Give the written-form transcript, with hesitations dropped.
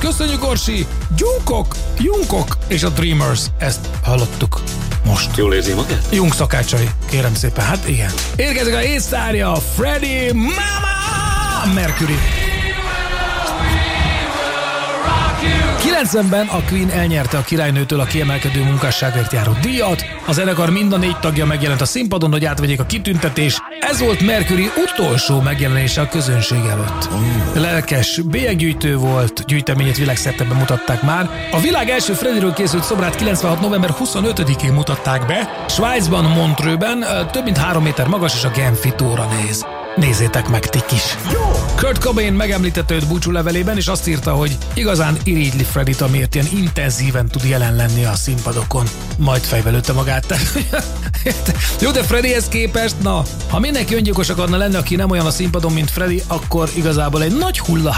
Köszönjük, Orsi! Junkok és a Dreamers, ezt hallottuk most. Jól érzi magát? Jung szakácsai, kérem szépen, hát igen. Érkezik a észtárja, Freddie Mama Mercury. 90-ben a Queen elnyerte a királynőtől a kiemelkedő munkásságért járó díjat, a zenekar mind a 4 tagja megjelent a színpadon, hogy átvegyék a kitüntetés. Ez volt Mercury utolsó megjelenése a közönség előtt. Lelkes bélyeggyűjtő volt, gyűjteményét világszerte mutatták már. A világ első Freddie-ről készült szobrát 96. november 25-én mutatták be. Svájcban, Montreuxben, több mint 3 méter magas, és a Genfi tóra néz. Nézzétek meg tik is. Kurt Cobain megemlítette őt búcsúlevelében, és azt írta, hogy igazán irigyli Freddie-t, amiért ilyen intenzíven tud jelen lenni a színpadokon. Majd fejbe lőtte magát. Jó, de Freddiehez képest, na, ha mindenki öngyilkos akarna lenni, aki nem olyan a színpadon, mint Freddie, akkor igazából egy nagy hulla